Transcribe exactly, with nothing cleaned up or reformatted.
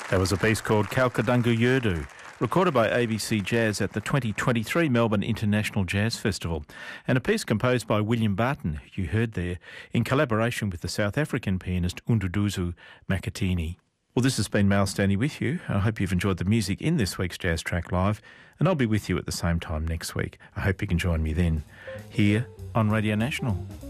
That was a piece called Kalkadunga Yurdu, recorded by A B C Jazz at the twenty twenty-three Melbourne International Jazz Festival, and a piece composed by William Barton, who you heard there, in collaboration with the South African pianist Unduduzo Makhathini. Well, this has been Mal Stanley with you. I hope you've enjoyed the music in this week's Jazz Track Live, and I'll be with you at the same time next week. I hope you can join me then, here on Radio National.